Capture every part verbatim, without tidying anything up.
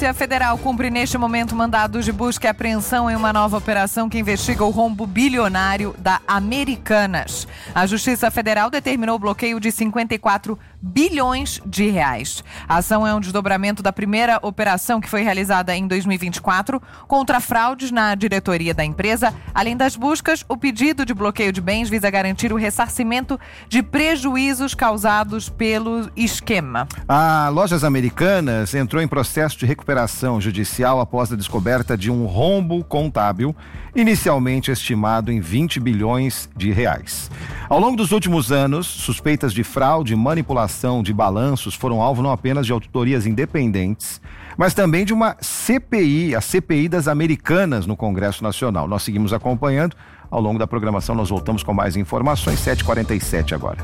A Federal cumpre neste momento mandados de busca e apreensão em uma nova operação que investiga o rombo bilionário da Americanas. A Justiça Federal determinou o bloqueio de cinquenta e quatro bilhões de reais. A ação é um desdobramento da primeira operação que foi realizada em dois mil e vinte e quatro contra fraudes na diretoria da empresa. Além das buscas, o pedido de bloqueio de bens visa garantir o ressarcimento de prejuízos causados pelo esquema. A Lojas Americanas entrou em processo de recuperação judicial após a descoberta de um rombo contábil inicialmente estimado em vinte bilhões de reais. Ao longo dos últimos anos, suspeitas de fraude e manipulação de balanços foram alvo não apenas de auditorias independentes, mas também de uma C P I, a C P I das Americanas no Congresso Nacional. Nós seguimos acompanhando. Ao longo da programação nós voltamos com mais informações. sete e quarenta e sete agora.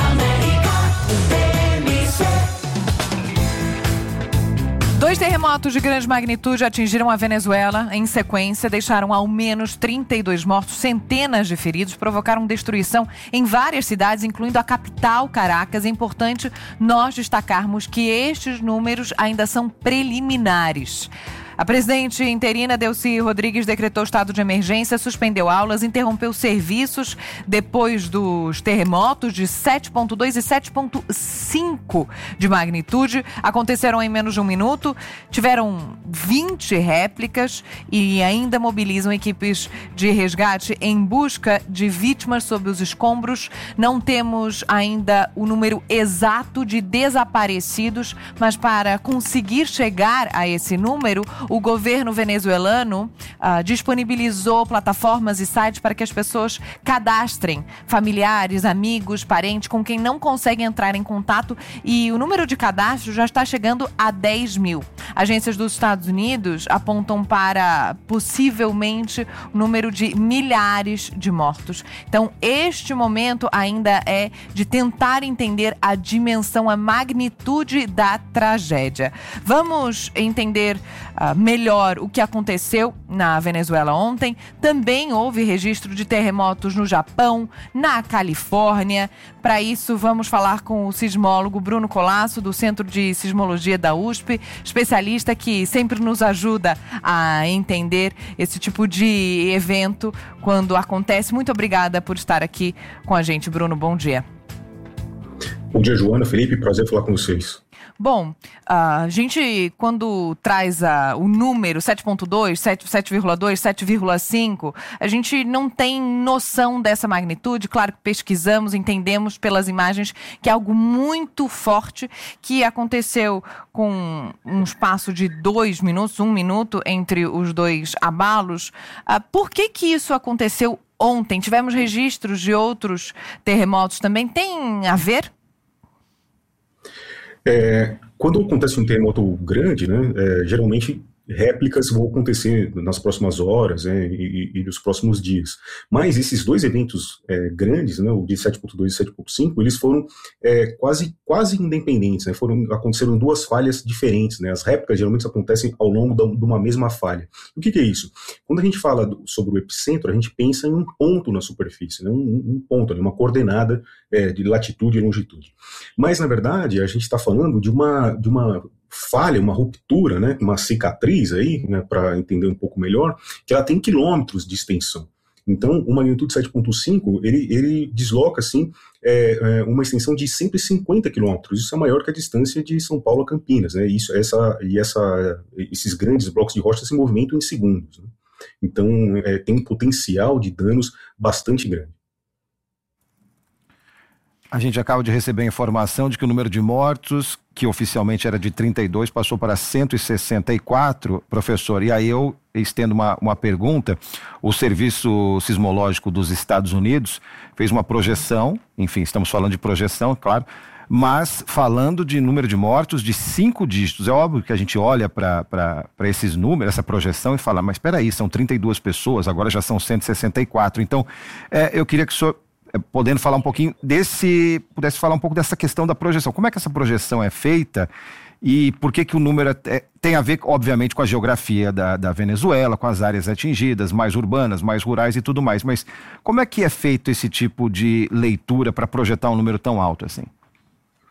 Dois terremotos de grande magnitude atingiram a Venezuela em sequência, deixaram ao menos trinta e dois mortos, centenas de feridos, provocaram destruição em várias cidades, incluindo a capital, Caracas. É importante nós destacarmos que estes números ainda são preliminares. A presidente interina Delcy Rodrigues decretou estado de emergência, suspendeu aulas, interrompeu serviços depois dos terremotos de sete ponto dois e sete ponto cinco de magnitude. Aconteceram em menos de um minuto, tiveram vinte réplicas e ainda mobilizam equipes de resgate em busca de vítimas sob os escombros. Não temos ainda o número exato de desaparecidos, mas para conseguir chegar a esse número, o governo venezuelano uh, disponibilizou plataformas e sites para que as pessoas cadastrem familiares, amigos, parentes com quem não conseguem entrar em contato, e o número de cadastros já está chegando a dez mil. Agências dos Estados Unidos apontam para possivelmente o número de milhares de mortos. Então, este momento ainda é de tentar entender a dimensão, a magnitude da tragédia. Vamos entender uh, melhor o que aconteceu na Venezuela ontem. Também houve registro de terremotos no Japão, na Califórnia. Para isso, vamos falar com o sismólogo Bruno Colasso, do Centro de Sismologia da U S P, especialista que sempre nos ajuda a entender esse tipo de evento quando acontece. Muito obrigada por estar aqui com a gente, Bruno. Bom dia. Bom dia, Joana, Felipe, prazer falar com vocês. Bom, a gente, quando traz a, o número sete ponto dois, sete vírgula dois, sete vírgula cinco, a gente não tem noção dessa magnitude. Claro que pesquisamos, entendemos pelas imagens que é algo muito forte que aconteceu com um espaço de dois minutos, um minuto entre os dois abalos. Ah, por que que isso aconteceu ontem? Tivemos registros de outros terremotos também. Tem a ver? É, quando acontece um terremoto grande, né, é, geralmente réplicas vão acontecer nas próximas horas, é, e, e nos próximos dias. Mas esses dois eventos é, grandes, né, o de sete ponto dois e sete ponto cinco, eles foram é, quase, quase independentes, né, foram, aconteceram duas falhas diferentes, né, as réplicas geralmente acontecem ao longo da, de uma mesma falha. O que, que é isso? Quando a gente fala do, sobre o epicentro, a gente pensa em um ponto na superfície, né, um, um ponto, uma coordenada é, de latitude e longitude. Mas, na verdade, a gente está falando de uma, de uma falha, uma ruptura, né, uma cicatriz aí, né, para entender um pouco melhor, que ela tem quilômetros de extensão. Então, o magnitude sete ponto cinco, ele, ele desloca, assim, é, é, uma extensão de cento e cinquenta quilômetros. Isso é maior que a distância de São Paulo a Campinas, né, Isso, essa, e essa, esses grandes blocos de rocha se movimentam em segundos, né? Então, é, tem um potencial de danos bastante grande. A gente acaba de receber a informação de que o número de mortos, que oficialmente era de trinta e dois, passou para cento e sessenta e quatro, professor. E aí eu estendo uma, uma pergunta. O Serviço Sismológico dos Estados Unidos fez uma projeção, enfim, estamos falando de projeção, claro, mas falando de número de mortos de cinco dígitos. É óbvio que a gente olha para esses números, essa projeção, e fala, mas espera aí, são trinta e duas pessoas, agora já são cento e sessenta e quatro. Então, é, eu queria que o senhor, podendo falar um pouquinho desse, pudesse falar um pouco dessa questão da projeção. Como é que essa projeção é feita e por que que o número é, tem a ver, obviamente, com a geografia da, da Venezuela, com as áreas atingidas, mais urbanas, mais rurais e tudo mais. Mas como é que é feito esse tipo de leitura para projetar um número tão alto assim?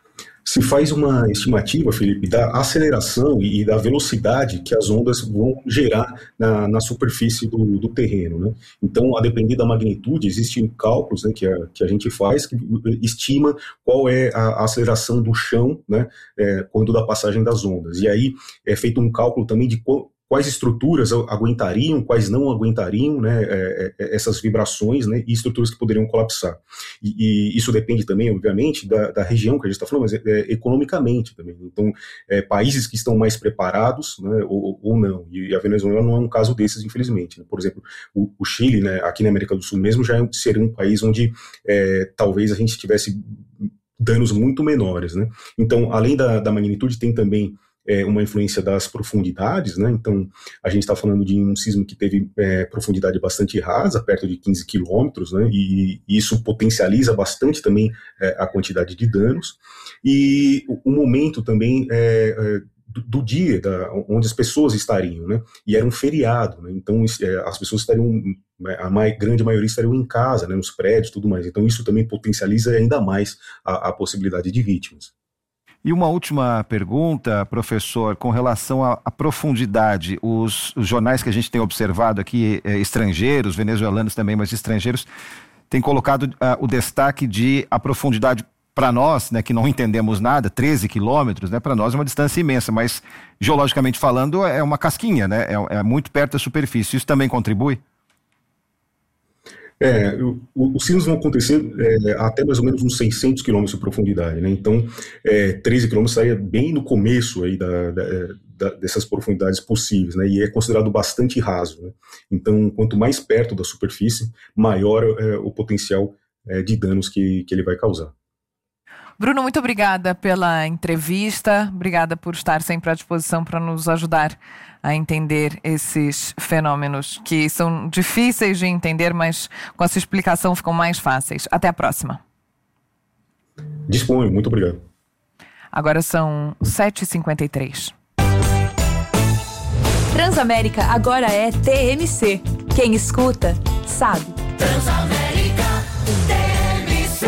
Se faz uma estimativa, Felipe, da aceleração e da velocidade que as ondas vão gerar na, na superfície do, do terreno, né? Então, a depender da magnitude, existem cálculos, né, que, a, que a gente faz que estima qual é a aceleração do chão, né, é, quando da passagem das ondas. E aí é feito um cálculo também de qual, quais estruturas aguentariam, quais não aguentariam, né, é, é, essas vibrações, né, e estruturas que poderiam colapsar. E, e isso depende também, obviamente, da, da região que a gente está falando, mas é, é, economicamente também. Então, é, países que estão mais preparados, né, ou, ou não. E a Venezuela não é um caso desses, infelizmente. Né? Por exemplo, o, o Chile, né, aqui na América do Sul mesmo, já seria um país onde é, talvez a gente tivesse danos muito menores. Né? Então, além da, da magnitude, tem também É uma influência das profundidades, né? Então a gente está falando de um sismo que teve é, profundidade bastante rasa, perto de quinze quilômetros, né? E, e isso potencializa bastante também é, a quantidade de danos, e o, o momento também é, é, do, do dia, da, onde as pessoas estariam, né? E era um feriado, né? Então é, as pessoas estariam, a mai, grande maioria estariam em casa, né? Nos prédios e tudo mais, então isso também potencializa ainda mais a, a possibilidade de vítimas. E uma última pergunta, professor, com relação à, à profundidade. Os, os jornais que a gente tem observado aqui, eh, estrangeiros, venezuelanos também, mas estrangeiros, têm colocado uh, o destaque de a profundidade para nós, né, que não entendemos nada, treze quilômetros, né, para nós é uma distância imensa, mas geologicamente falando é uma casquinha, né, é, é muito perto da superfície. Isso também contribui? É, os sismos vão acontecer é, até mais ou menos uns seiscentos quilômetros de profundidade, né? Então, é, treze quilômetros estaria bem no começo aí da, da, da, dessas profundidades possíveis, né? E é considerado bastante raso, né? Então, quanto mais perto da superfície, maior é, o potencial é, de danos que, que ele vai causar. Bruno, muito obrigada pela entrevista, obrigada por estar sempre à disposição para nos ajudar a entender esses fenômenos que são difíceis de entender, mas com essa explicação ficam mais fáceis. Até a próxima. Disponho, muito obrigado. Agora são sete e cinquenta e três. Transamérica agora é T M C. Quem escuta, sabe. Transamérica T M C.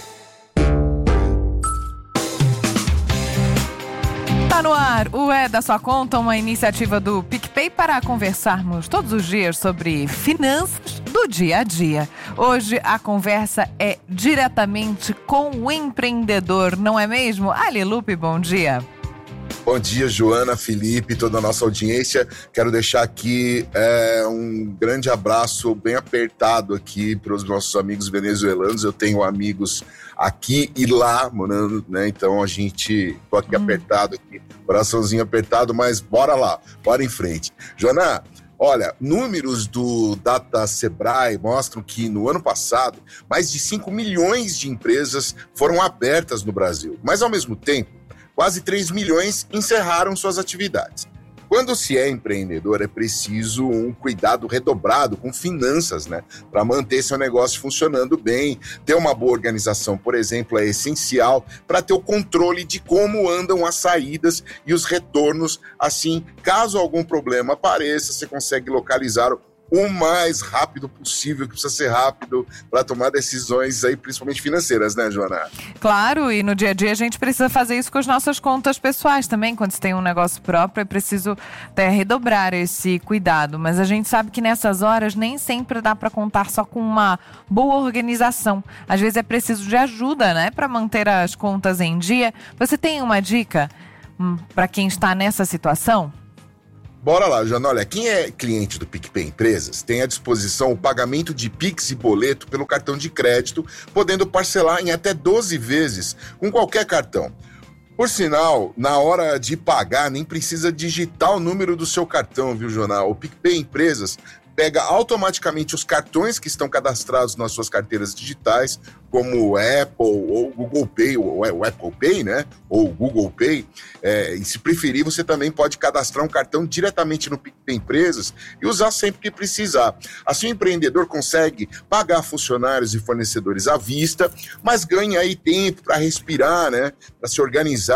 Tá no ar o É da Sua Conta, uma iniciativa do PicPay para conversarmos todos os dias sobre finanças do dia a dia. Hoje a conversa é diretamente com o empreendedor, não é mesmo? Ali Lupe, bom dia. Bom dia, Joana, Felipe, toda a nossa audiência. Quero deixar aqui é, um grande abraço bem apertado aqui para os nossos amigos venezuelanos. Eu tenho amigos aqui e lá morando, né? Então a gente, tô aqui hum. apertado, aqui, coraçãozinho apertado, mas bora lá, bora em frente. Joana, olha, números do Data Sebrae mostram que no ano passado, mais de cinco milhões de empresas foram abertas no Brasil, mas ao mesmo tempo, quase três milhões encerraram suas atividades. Quando se é empreendedor, é preciso um cuidado redobrado com finanças, né? Para manter seu negócio funcionando bem. Ter uma boa organização, por exemplo, é essencial para ter o controle de como andam as saídas e os retornos. Assim, caso algum problema apareça, você consegue localizar o mais rápido possível, que precisa ser rápido para tomar decisões aí, principalmente financeiras, né, Joana? Claro, e no dia a dia a gente precisa fazer isso com as nossas contas pessoais também. Quando você tem um negócio próprio, é preciso até redobrar esse cuidado. Mas a gente sabe que nessas horas nem sempre dá para contar só com uma boa organização. Às vezes é preciso de ajuda, né, para manter as contas em dia. Você tem uma dica hum, para quem está nessa situação? Bora lá, Joana. Olha, quem é cliente do PicPay Empresas tem à disposição o pagamento de Pix e boleto pelo cartão de crédito, podendo parcelar em até doze vezes com qualquer cartão. Por sinal, na hora de pagar, nem precisa digitar o número do seu cartão, viu, Joana? O PicPay Empresas pega automaticamente os cartões que estão cadastrados nas suas carteiras digitais, como o Apple ou o Google Pay, ou o Apple Pay, né? Ou o Google Pay. É, e se preferir, você também pode cadastrar um cartão diretamente no PicPay Empresas e usar sempre que precisar. Assim, o empreendedor consegue pagar funcionários e fornecedores à vista, mas ganha aí tempo para respirar, né? Para se organizar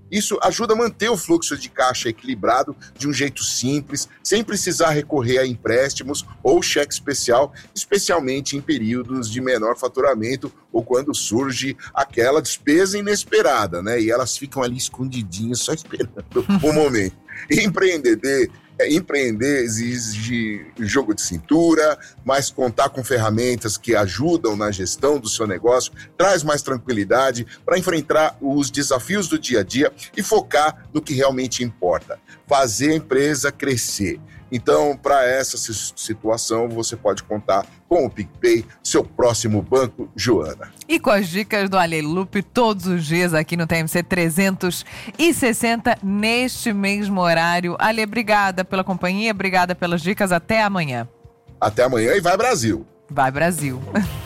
Isso ajuda a manter o fluxo de caixa equilibrado de um jeito simples, sem precisar recorrer a empréstimos ou cheque especial, especialmente em períodos de menor faturamento ou quando surge aquela despesa inesperada, né? E elas ficam ali escondidinhas, só esperando o momento. Empreender, é, empreender exige jogo de cintura, mas contar com ferramentas que ajudam na gestão do seu negócio traz mais tranquilidade para enfrentar os desafios do dia a dia e focar no que realmente importa, fazer a empresa crescer. Então, para essa situação, você pode contar com o PicPay, seu próximo banco, Joana. E com as dicas do Ale Lupe todos os dias aqui no T M C trezentos e sessenta, neste mesmo horário. Ale, obrigada pela companhia, obrigada pelas dicas. Até amanhã. Até amanhã e vai Brasil. Vai Brasil.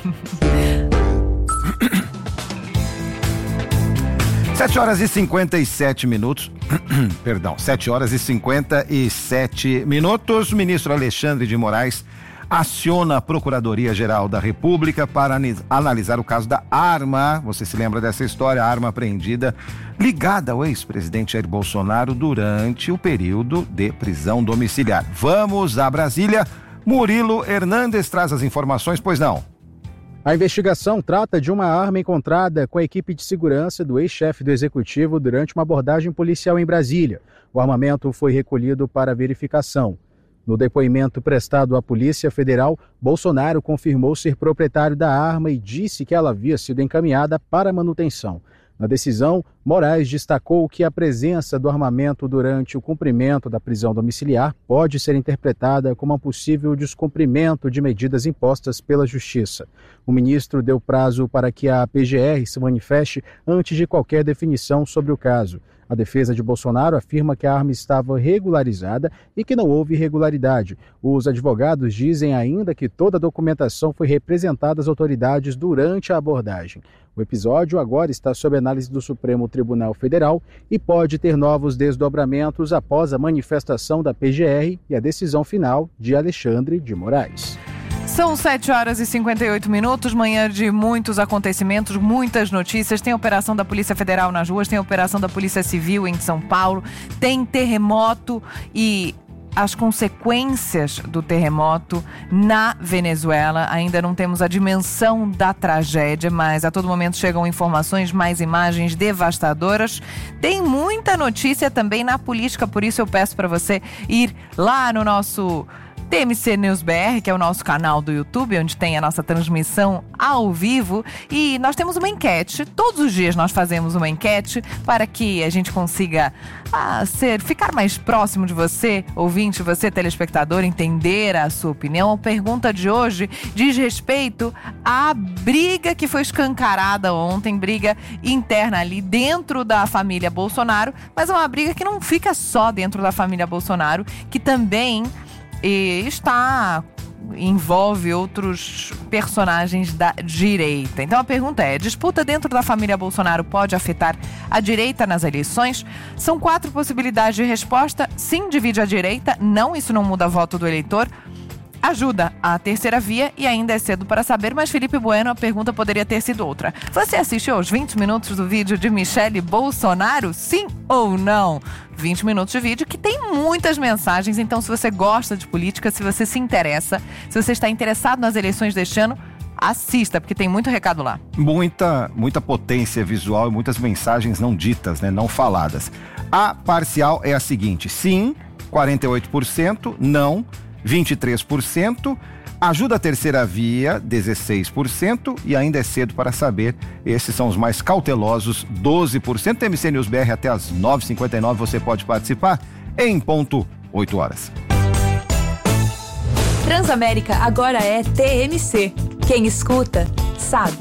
sete horas e cinquenta e sete minutos. Perdão, sete horas e cinquenta e sete minutos. O ministro Alexandre de Moraes aciona a Procuradoria-Geral da República para analisar o caso da arma. Você se lembra dessa história? A arma apreendida ligada ao ex-presidente Jair Bolsonaro durante o período de prisão domiciliar. Vamos a Brasília. Murilo Hernandes traz as informações, pois não? A investigação trata de uma arma encontrada com a equipe de segurança do ex-chefe do executivo durante uma abordagem policial em Brasília. O armamento foi recolhido para verificação. No depoimento prestado à Polícia Federal, Bolsonaro confirmou ser proprietário da arma e disse que ela havia sido encaminhada para manutenção. Na decisão, Moraes destacou que a presença do armamento durante o cumprimento da prisão domiciliar pode ser interpretada como um possível descumprimento de medidas impostas pela Justiça. O ministro deu prazo para que a P G R se manifeste antes de qualquer definição sobre o caso. A defesa de Bolsonaro afirma que a arma estava regularizada e que não houve irregularidade. Os advogados dizem ainda que toda a documentação foi representada às autoridades durante a abordagem. O episódio agora está sob análise do Supremo Tribunal Federal e pode ter novos desdobramentos após a manifestação da P G R e a decisão final de Alexandre de Moraes. São sete horas e cinquenta e oito minutos, manhã de muitos acontecimentos, muitas notícias. Tem operação da Polícia Federal nas ruas, tem operação da Polícia Civil em São Paulo, tem terremoto e as consequências do terremoto na Venezuela. Ainda não temos a dimensão da tragédia, mas a todo momento chegam informações, mais imagens devastadoras. Tem muita notícia também na política, por isso eu peço para você ir lá no nosso T M C News B R, que é o nosso canal do YouTube, onde tem a nossa transmissão ao vivo, e nós temos uma enquete. Todos os dias nós fazemos uma enquete para que a gente consiga ah, ser, ficar mais próximo de você, ouvinte, você telespectador, entender a sua opinião. A pergunta de hoje diz respeito à briga que foi escancarada ontem, briga interna ali dentro da família Bolsonaro, mas é uma briga que não fica só dentro da família Bolsonaro, que também E está, envolve outros personagens da direita. Então a pergunta é, disputa dentro da família Bolsonaro pode afetar a direita nas eleições? São quatro possibilidades de resposta. Sim, divide a direita. Não, isso não muda voto do eleitor. Ajuda a terceira via e ainda é cedo para saber, mas Felipe Bueno, a pergunta poderia ter sido outra. Você assistiu aos vinte minutos do vídeo de Michele Bolsonaro? Sim ou não? vinte minutos de vídeo que tem muitas mensagens, então se você gosta de política, se você se interessa, se você está interessado nas eleições deste ano, assista, porque tem muito recado lá. Muita, muita potência visual e muitas mensagens não ditas, né, não faladas. A parcial é a seguinte: sim, quarenta e oito por cento, não, vinte e três por cento, ajuda a terceira via, dezesseis por cento, e ainda é cedo para saber. Esses são os mais cautelosos, doze por cento. T M C News B R até as nove e cinquenta e nove, você pode participar em ponto oito horas. Transamérica agora é T M C. Quem escuta, sabe.